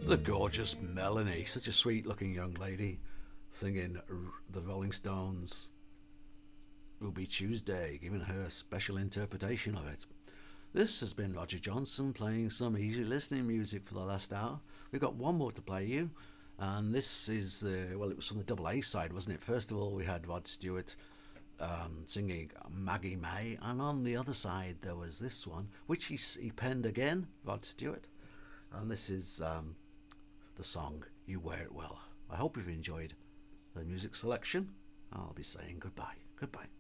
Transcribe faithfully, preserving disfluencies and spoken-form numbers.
The gorgeous Melanie, such a sweet looking young lady, singing the Rolling Stones' Ruby Tuesday, giving her a special interpretation of it. This has been Roger Johnson playing some easy listening music for the last hour. We've got one more to play you, and this is the, well, it was from the double A side, wasn't it? First of all, we had Rod Stewart um, singing Maggie May, and on the other side there was this one, which he, he penned again, Rod Stewart, and this is um, the song You Wear It Well. I hope you've enjoyed the music selection. I'll be saying goodbye. Goodbye.